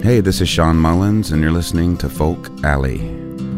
Hey, this is Sean Mullins, and you're listening to Folk Alley.